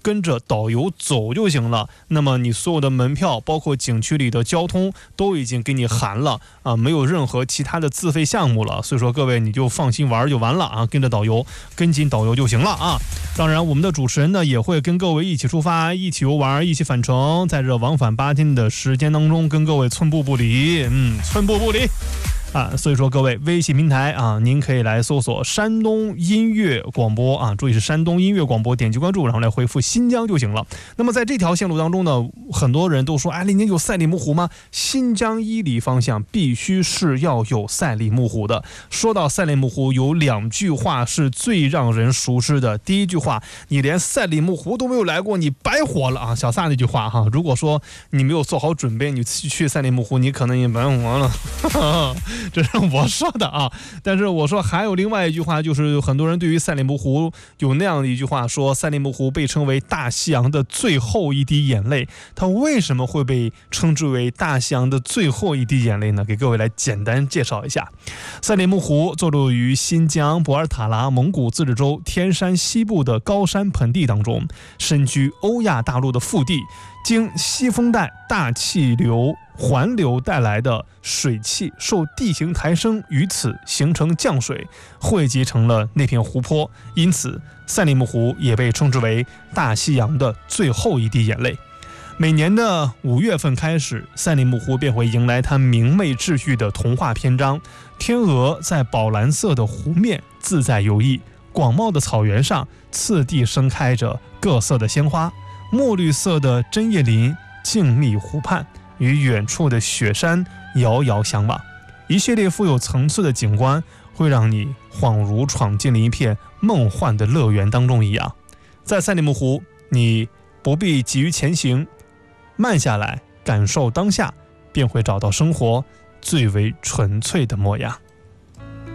跟着导游走就行了。那么你所有的门票，包括景区里的交通，都已经给你含了啊，没有任何其他的自费项目了。所以说各位你就放心玩就完了啊，跟着导游，跟紧导游就行了啊。当然我们的主持人呢也会跟各位一起出发，一起游玩，一起返程，在这往返8天的时间当中，跟各位寸步不离，寸步不离啊。所以说各位微信平台啊，您可以来搜索山东音乐广播啊，注意是山东音乐广播，点击关注，然后来回复新疆就行了。那么在这条线路当中呢，很多人都说，哎，临近有赛里木湖吗？新疆伊犁方向必须是要有赛里木湖的。说到赛里木湖，有2句话是最让人熟知的。第一句话，你连赛里木湖都没有来过，你白活了啊！小撒那句话哈，如果说你没有做好准备，你去赛里木湖，你可能也白活了。这是我说的啊，但是我说还有另外一句话，就是很多人对于赛里木湖有那样的一句话，说赛里木湖被称为大西洋的最后一滴眼泪。它为什么会被称之为大西洋的最后一滴眼泪呢？给各位来简单介绍一下。赛里木湖坐落于新疆博尔塔拉蒙古自治州天山西部的高山盆地当中，身居欧亚大陆的腹地，经西风带大气流环流带来的水汽受地形抬升于此形成降水，汇集成了那片湖泊，因此赛里木湖也被称之为大西洋的最后一滴眼泪。每年的5月份开始，赛里木湖便会迎来它明媚秩序的童话篇章。天鹅在宝蓝色的湖面自在游弋，广袤的草原上次第盛开着各色的鲜花，墨绿色的针叶林静谧湖畔，与远处的雪山遥遥相望。一系列富有层次的景观会让你恍如闯进了一片梦幻的乐园当中一样。在赛里木湖，你不必急于前行，慢下来感受当下，便会找到生活最为纯粹的模样。